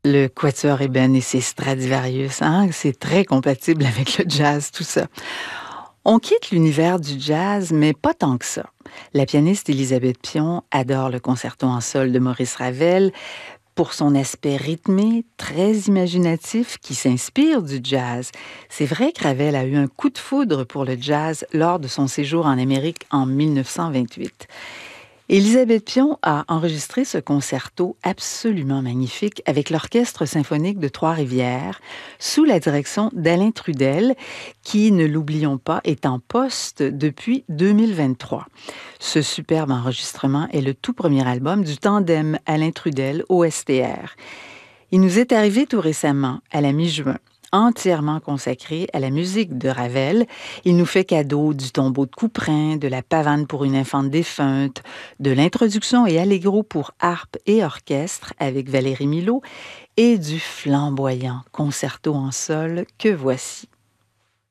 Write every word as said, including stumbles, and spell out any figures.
Le quatuor ébène et ses Stradivarius, hein, c'est très compatible avec le jazz, tout ça. On quitte l'univers du jazz, mais pas tant que ça. La pianiste Élisabeth Pion adore le concerto en sol de Maurice Ravel pour son aspect rythmé, très imaginatif, qui s'inspire du jazz. C'est vrai que Ravel a eu un coup de foudre pour le jazz lors de son séjour en Amérique en mille neuf cent vingt-huit. Élisabeth Pion a enregistré ce concerto absolument magnifique avec l'Orchestre symphonique de Trois-Rivières sous la direction d'Alain Trudel, qui, ne l'oublions pas, est en poste depuis deux mille vingt-trois. Ce superbe enregistrement est le tout premier album du tandem Alain Trudel-O S T R. Il nous est arrivé tout récemment, à la mi-juin, entièrement consacré à la musique de Ravel. Il nous fait cadeau du tombeau de Couperin, de la pavane pour une infante défunte, de l'introduction et allegro pour harpe et orchestre avec Valérie Milhaud et du flamboyant concerto en sol que voici.